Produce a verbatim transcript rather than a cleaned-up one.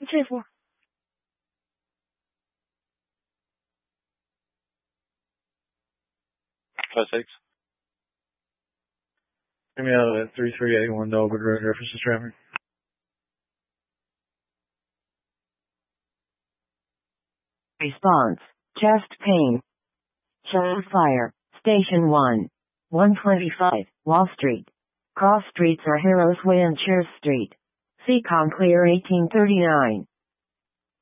ten four. Five six. Give me out of that three three eight one Delaware Road references traffic. Response. Chest pain. Child fire. Station one. one twenty-five, Wall Street. Cross streets are Harrows Way and Shears Street. Seacon clear eighteen thirty-nine.